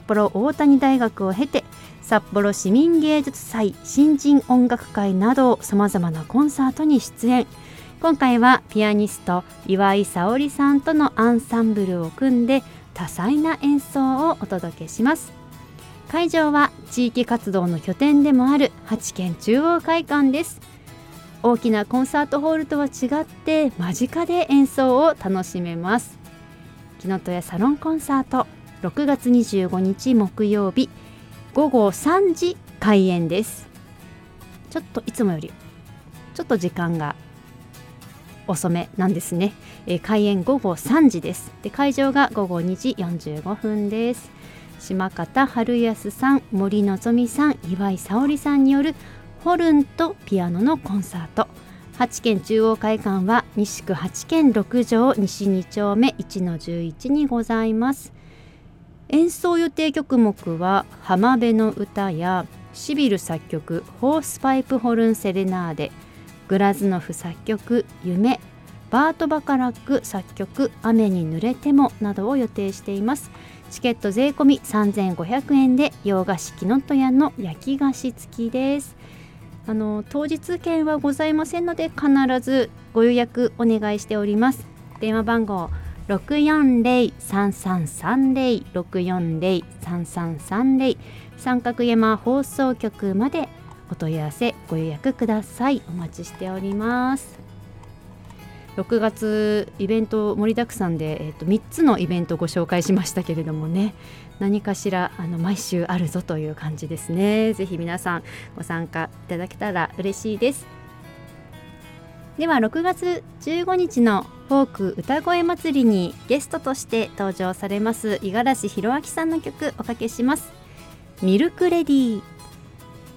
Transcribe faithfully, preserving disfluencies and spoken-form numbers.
幌大谷大学を経て札幌市民芸術祭、新人音楽会などさまざまなコンサートに出演。今回はピアニスト岩井沙織さんとのアンサンブルを組んで多彩な演奏をお届けします。会場は地域活動の拠点でもある八軒中央会館です。大きなコンサートホールとは違って間近で演奏を楽しめます。木の戸屋サロンコンサート、ろくがつにじゅうごにち木曜日ごごさんじ開演です。ちょっといつもよりちょっと時間が遅めなんですね。えー、開演ごごさんじです。で、会場がごごにじよんじゅうごふんです。島方春康さん、森のぞみさん、岩井沙織さんによるホルンとピアノのコンサート。八軒中央会館は西区八軒六条西に丁目いちのじゅういちにございます。演奏予定曲目は浜辺の歌やシビル作曲ホースパイプホルンセレナーデ、グラズノフ作曲夢、バート・バカラック作曲雨に濡れてもなどを予定しています。チケット税込みさんぜんごひゃくえんで洋菓子木の戸屋の焼き菓子付きです。あの当日券はございませんので必ずご予約お願いしております。電話番号 ろくよんぜろ さんさんさんぜろ ろくよんぜろ さんさんさんぜろ 三角山放送局までお問い合わせご予約ください。お待ちしております。ろくがつイベント盛りだくさんで、えーと、みっつのイベントをご紹介しましたけれどもね、何かしらあの毎週あるぞという感じですね。ぜひ皆さんご参加いただけたら嬉しいです。ではろくがつじゅうごにちのフォーク歌声祭りにゲストとして登場されます五十嵐弘明さんの曲おかけします。ミルクレディー。